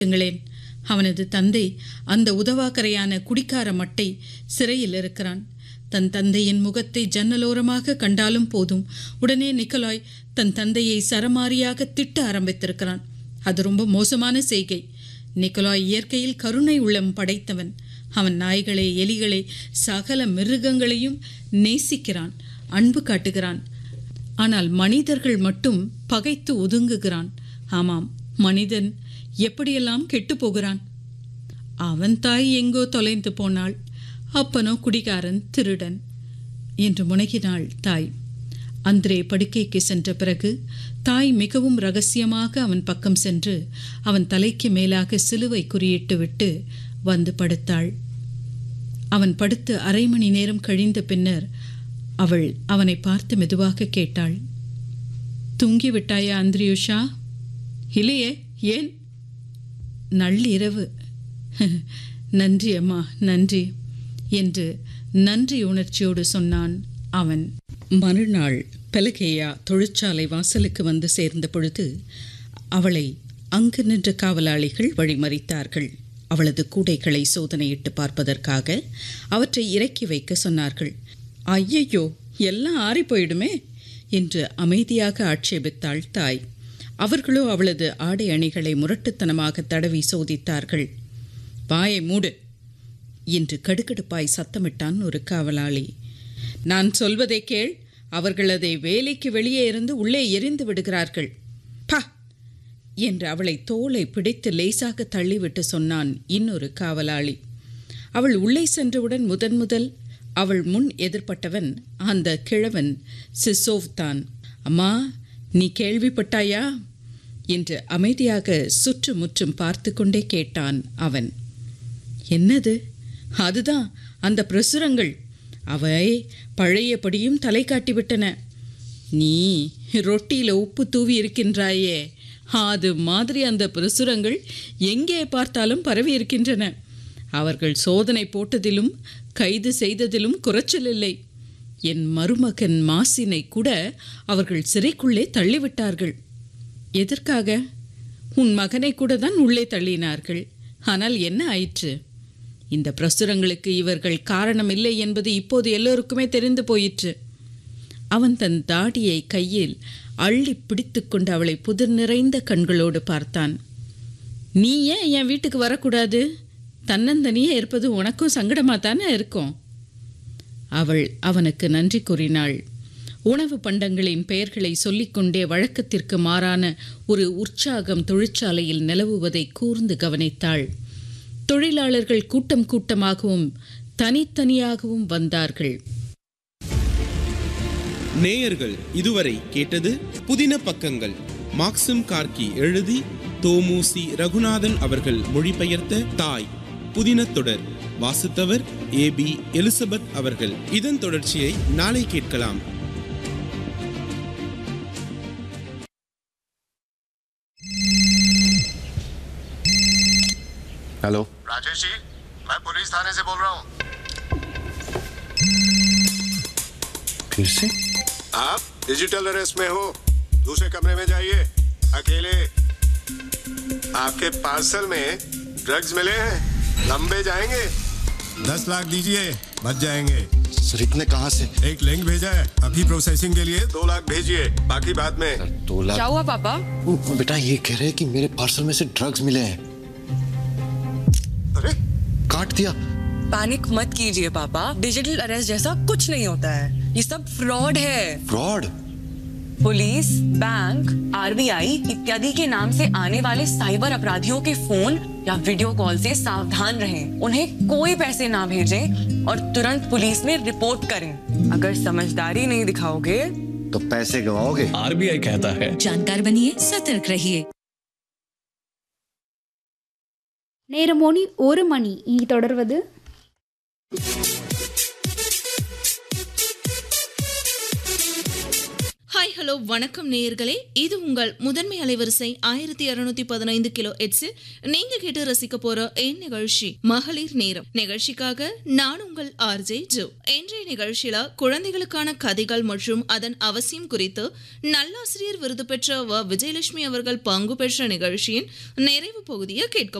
ங்களேன், அவனது தந்தை அந்த உதவாக்கரையான குடிக்கார மட்டை சிறையில் இருக்கிறான். தன் தந்தையின் முகத்தை ஜன்னலோரமாக கண்டாலும் போதும், உடனே நிக்கலாய் தன் தந்தையை சரமாரியாக திட்ட ஆரம்பித்திருக்கிறான். அது ரொம்ப மோசமான செய்கை. நிக்கலாய் இயற்கையில் கருணை உள்ளம் படைத்தவன். அவன் நாய்களை, எலிகளை, சகல மிருகங்களையும் நேசிக்கிறான், அன்பு காட்டுகிறான். ஆனால் மனிதர்கள் மட்டும் பகைத்து ஒதுங்குகிறான். ஆமாம், மனிதன் எப்படியெல்லாம் கெட்டு போகிறான். அவன் தாய் எங்கோ தொலைந்து போனாள், அப்பனோ குடிகாரன், திருடன் என்று முனகினாள் தாய். அந்திரே படுக்கைக்கு சென்ற பிறகு தாய் மிகவும் ரகசியமாக அவன் பக்கம் சென்று அவன் தலைக்கு மேலாக சிலுவை குறியிட்டு விட்டு வந்து படுத்தாள். அவன் படுத்து அரை மணி நேரம் கழிந்த பின்னர் அவள் அவனை பார்த்து மெதுவாக கேட்டாள், தூங்கிவிட்டாயா அந்திரியுஷா? இல்லையே, ஏன்? நள்ளிரவு. நன்றி அம்மா, நன்றி என்று நன்றி உணர்ச்சியோடு சொன்னான் அவன். மறுநாள் பெலகேயா தொழிற்சாலை வாசலுக்கு வந்து சேர்ந்த பொழுது அவளை அங்கு நின்ற காவலாளிகள் வழிமறித்தார்கள். அவளது கூடைகளை சோதனையிட்டு பார்ப்பதற்காக அவற்றை இறக்கி வைக்க சொன்னார்கள். ஐயையோ, எல்லாம் ஆறி போயிடுமே என்று அமைதியாக ஆட்சேபித்தாள் தாய். அவர்களோ அவளது ஆடை அணிகளை முரட்டுத்தனமாக தடவி சோதித்தார்கள். வாயை மூடு என்று கடுகடுப்பாய் சத்தமிட்டான் ஒரு காவலாளி. நான் சொல்வதை கேள், அவர்கள் அதை வேலைக்கு வெளியே இருந்து உள்ளே எரிந்து விடுகிறார்கள். பா என்று அவளை தோளை பிடித்து லேசாக தள்ளிவிட்டு சொன்னான் இன்னொரு காவலாளி. அவள் உள்ளே சென்றவுடன் முதல் அவள் முன் எதிர்பட்டவன் அந்த கிழவன் சிசோவ் தான். அம்மா, நீ கேள்விப்பட்டாயா என்று அமைதியாக சுற்றுமுற்றும் பார்த்து கொண்டே கேட்டான் அவன். என்னது? அதுதான் அந்த பிரசுரங்கள். அவை பழையபடியும் தலை காட்டிவிட்டன. நீ ரொட்டியில் உப்பு தூவி இருக்கின்றாயே, அது மாதிரி அந்த பிரசுரங்கள் எங்கே பார்த்தாலும் பரவி இருக்கின்றன. அவர்கள் சோதனை போட்டதிலும் கைது செய்ததிலும் குறைச்சல் இல்லை. என் மருமகன் மாசினை கூட அவர்கள் சிறைக்குள்ளே தள்ளிவிட்டார்கள். எதற்காக? உன் மகனை கூட தான் உள்ளே தள்ளினார்கள். ஆனால் என்ன ஆயிற்று? இந்த பிரசுரங்களுக்கு இவர்கள் காரணம் இல்லை என்பது இப்போது எல்லோருக்குமே தெரிந்து போயிற்று. அவன் தன் தாடியை கையில் அள்ளி பிடித்து கொண்டு அவளை புதிர் நிறைந்த கண்களோடு பார்த்தான். நீ ஏன் என் வீட்டுக்கு வரக்கூடாது? தன்னந்தனியே இருப்பது உனக்கும் சங்கடமாத்தானே இருக்கும். அவள் அவனுக்கு நன்றி கூறினாள். உணவு பண்டங்களின் பெயர்களை சொல்லிக்கொண்டே வழக்கத்திற்கு மாறான ஒரு உற்சாகம் தொழிற்சாலையில் நிலவுவதை கூர்ந்து கவனித்தாள். தொழிலாளர்கள் கூட்டம் கூட்டமாகவும் தனித்தனியாகவும் வந்தார்கள். நேயர்கள் இதுவரை கேட்டது புதின பக்கங்கள். மாக்சிம் கார்கி எழுதி தோமுசி ரகுநாதன் அவர்கள் மொழிபெயர்த்த தாய் புதின தொடர். வாசித்தவர் AB எலிசபெத் அவர்கள். இதன் தொடர்ச்சியை நாளை கேட்கலாம். हेलो राजेश जी, मैं पुलिस थाने से बोल रहा हूँ। फिर से? आप डिजिटल अरेस्ट में हो। दूसरे कमरे में जाइए, अकेले। आपके पार्सल में ड्रग्स मिले हैं, लंबे जाएंगे। 10 लाख दीजिए, बच जाएंगे। सर इतने कहाँ से? एक लिंक भेजा है, अभी प्रोसेसिंग के लिए 2 लाख भेजिए, बाकी बाद में। 2 लाख? क्या हुआ पापा? बेटा ये कह रहे हैं कि मेरे पार्सल में से ड्रग्स मिले हैं। अरे काट दिया। पैनिक मत कीजिए पापा, डिजिटल अरेस्ट जैसा कुछ नहीं होता है। ये सब फ्रॉड है। फ्रॉड? पुलिस, बैंक, RBI इत्यादि के नाम से आने वाले साइबर अपराधियों के फोन या वीडियो कॉल से सावधान रहें। उन्हें कोई पैसे ना भेजें और तुरंत पुलिस में रिपोर्ट करें। अगर समझदारी नहीं दिखाओगे तो पैसे गवाओगे। RBI कहता है जानकार बनिए, सतर्क रहिए. நேரம் 1 மணி. இனி தொடர்வது ஹாய் ஹலோ ஹலோ வணக்கம் நேயர்களே, இது உங்கள் முதன்மை அலைவரிசை 1615 கிலோ ஹெர்ட்ஸ். நீங்க கேட்டு ரசிக்க போற என் நிகழ்ச்சி மகளிர் நேரம். நிகழ்ச்சிக்காக நான் உங்கள் RJ ஜோ. இன்றைய நிகழ்ச்சியில குழந்தைகளுக்கான கதைகள் மற்றும் அதன் அவசியம் குறித்து நல்லாசிரியர் விருது பெற்ற விஜயலட்சுமி அவர்கள் பங்கு பெற்ற நிகழ்ச்சியின் நிறைவு பகுதியை கேட்க